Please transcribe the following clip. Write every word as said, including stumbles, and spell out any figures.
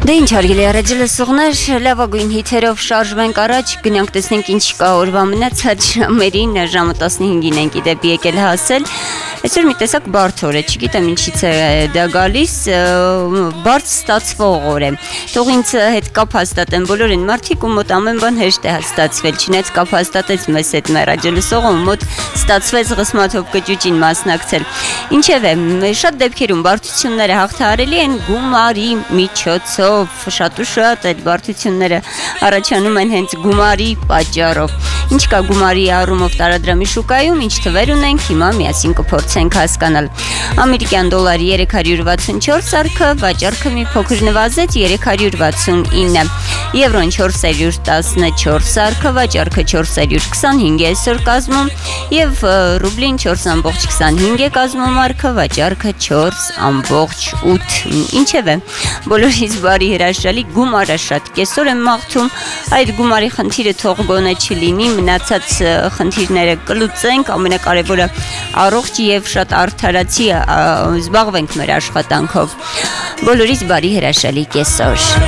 Դե ինչ հարգելի ռադիոլսողներ, լավագույն հիթերով շարժվենք առաջ, գնանք տեսնենք ինչ կա օրվա մնացած ժամերին, ժամը տասնհինգին ենք իդեպ եկել հասել։ Այսօր մի տեսակ բարդ օր է, չգիտեմ ինչից է դա գալիս, բարդ ստացվող օր է։ Թող ինձ հետ կապ հաստատեն բոլոր այն մարդիկ, ու մոտ ամեն բան հեշտ է հաստատվել, չնայած կապ հաստատեց մեզ հետ մեր ռադիոլսողը, ու մոտ ստացվեց ղսմաթով կճուճին մասնակցել։ Ինչևէ, շատ դեպքերում բարդությունները հաղթահարելի են գումարի միջոցով, շատ ու շատ այդ բարդությունները առաջանում են հենց գումարի պատճառով։ Ինչ կա գումարի առումով տարադրամի շուկայում, ինչ թվեր ունենք, հիմա միասին կփորձենք հասկանալ։ Ամերիկյան դոլարի երեք հարյուր վաթսունչորս սարքը, վաճառքը մի փոքր նվազեց երեք հարյուր վաթսունինը։ Եվրոն չորս հարյուր տասնչորս սարքը, վաճառքը չորս հարյուր քսանհինգ է այսօր կազմում, եւ ռուբլին չորս ամբողջ քսանհինգ է կազմում արքը, վաճառքը չորս ամբողջ ութ։ Ինչևէ, բոլորից բարի հրաշալի գումարը շատ կեսօր եմ մաղթում, այդ գումարի խնդիրը թող գոնե չլինի, մնացած խնդիրները կլուծենք, ամենակարևորը առողջ եւ շատ արդարացի զբաղվենք մեր աշխատանքով։ Բոլորից բարի հրաշալի կեսօր։